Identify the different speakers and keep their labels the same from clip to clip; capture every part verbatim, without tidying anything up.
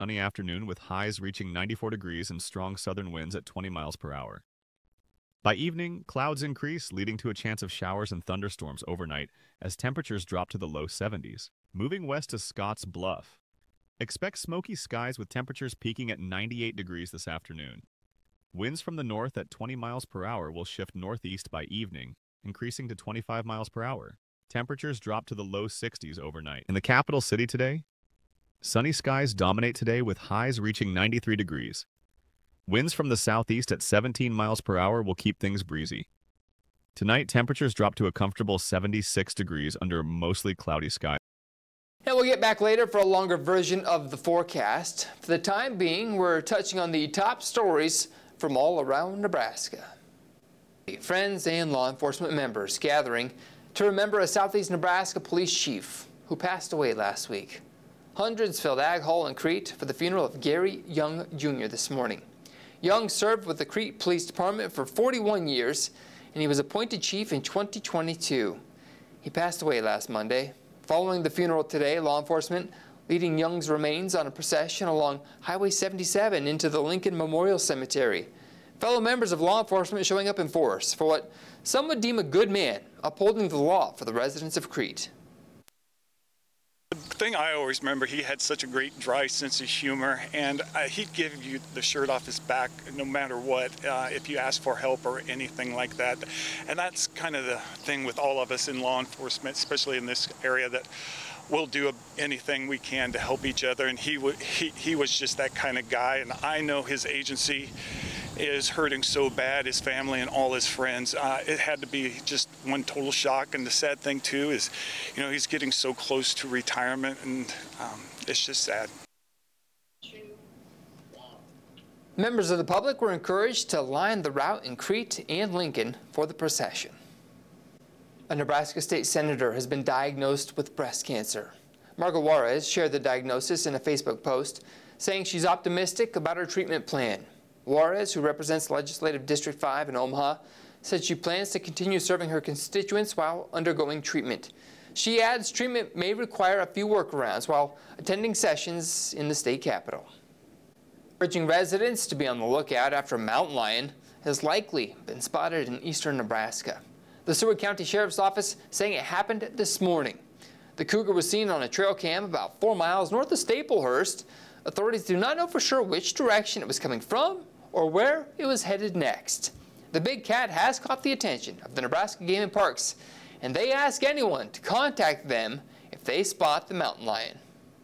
Speaker 1: sunny afternoon with highs reaching ninety-four degrees and strong southern winds at twenty miles per hour. By evening, clouds increase, leading to a chance of showers and thunderstorms overnight as temperatures drop to the low seventies. Moving west to Scotts Bluff. Expect smoky skies with temperatures peaking at ninety-eight degrees this afternoon. Winds from the north at twenty miles per hour will shift northeast by evening, increasing to twenty-five miles per hour. Temperatures drop to the low sixties overnight. In the capital city today, sunny skies dominate today with highs reaching ninety-three degrees. Winds from the southeast at seventeen miles per hour will keep things breezy. Tonight, temperatures drop to a comfortable seventy-six degrees under mostly cloudy skies.
Speaker 2: And we'll get back later for a longer version of the forecast. For the time being, we're touching on the top stories from all around Nebraska. Friends and law enforcement members gathering to remember a Southeast Nebraska police chief who passed away last week. Hundreds filled Ag Hall in Crete for the funeral of Gary Young Junior this morning. Young served with the Crete Police Department for forty-one years, and he was appointed chief in twenty twenty-two. He passed away last Monday. Following the funeral today, law enforcement leading Young's remains on a procession along Highway seventy-seven into the Lincoln Memorial Cemetery. Fellow members of law enforcement showing up in force for what some would deem a good man, upholding the law for the residents of Crete.
Speaker 3: The thing I always remember, he had such a great dry sense of humor, and uh, he'd give you the shirt off his back no matter what, uh, if you asked for help or anything like that. And that's kind of the thing with all of us in law enforcement, especially in this area, that we'll do anything we can to help each other. And he, w he, he was just that kind of guy, and I know his agency is hurting so bad, his family and all his friends. Uh, it had to be just one total shock. And the sad thing too is, you know, he's getting so close to retirement, and um, it's just sad.
Speaker 2: Members of the public were encouraged to line the route in Crete and Lincoln for the procession. A Nebraska state senator has been diagnosed with breast cancer. Margo Juarez shared the diagnosis in a Facebook post, saying she's optimistic about her treatment plan. Juarez, who represents Legislative District five in Omaha, said she plans to continue serving her constituents while undergoing treatment. She adds treatment may require a few workarounds while attending sessions in the state capitol. Urging residents to be on the lookout after a mountain lion has likely been spotted in eastern Nebraska. The Seward County Sheriff's Office saying it happened this morning. The cougar was seen on a trail cam about four miles north of Staplehurst. Authorities do not know for sure which direction it was coming from or where it was headed next. The big cat has caught the attention of the Nebraska Game and Parks, and they ask anyone to contact them if they spot the mountain lion.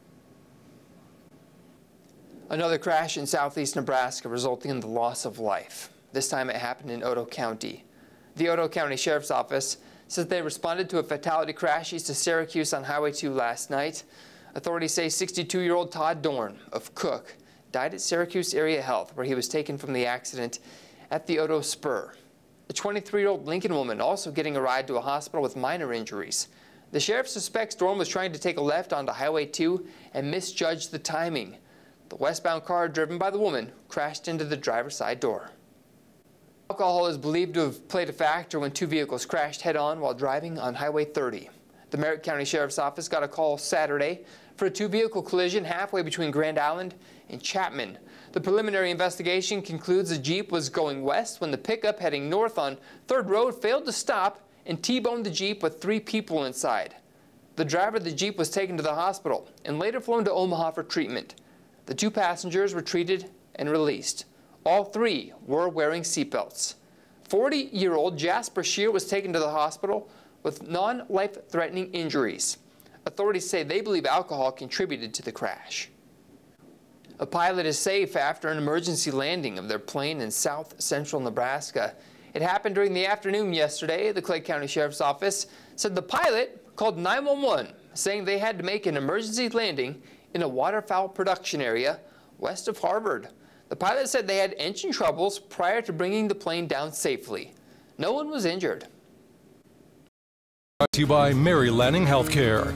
Speaker 2: Another crash in southeast Nebraska resulting in the loss of life. This time it happened in Otoe County. The Otoe County Sheriff's Office says they responded to a fatality crash east of Syracuse on Highway two last night. Authorities say sixty-two-year-old Todd Dorn of Cook died at Syracuse Area Health, where he was taken from the accident at the Otoe Spur. The twenty-three-year-old Lincoln woman also getting a ride to a hospital with minor injuries. The sheriff suspects Dorn was trying to take a left onto Highway two and misjudged the timing. The westbound car driven by the woman crashed into the driver's side door. Alcohol is believed to have played a factor when two vehicles crashed head-on while driving on Highway thirty. The Merritt County Sheriff's Office got a call Saturday for a two-vehicle collision halfway between Grand Island and Chapman. The preliminary investigation concludes the Jeep was going west when the pickup heading north on third Road failed to stop and T-boned the Jeep with three people inside. The driver of the Jeep was taken to the hospital and later flown to Omaha for treatment. The two passengers were treated and released. All three were wearing seatbelts. forty-year-old Jasper Shear was taken to the hospital with non-life-threatening injuries. Authorities say they believe alcohol contributed to the crash. A pilot is safe after an emergency landing of their plane in south central Nebraska. It happened during the afternoon yesterday. The Clay County Sheriff's Office said the pilot called nine one one, saying they had to make an emergency landing in a waterfowl production area west of Harvard. The pilot said they had engine troubles prior to bringing the plane down safely. No one was injured.
Speaker 4: Brought to you by Mary Lanning Healthcare.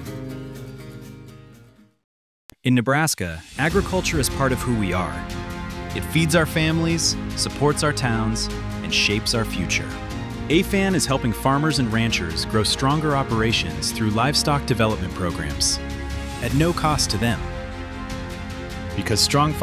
Speaker 5: In Nebraska, agriculture is part of who we are. It feeds our families, supports our towns, and shapes our future. A F A N is helping farmers and ranchers grow stronger operations through livestock development programs, at no cost to them. because strong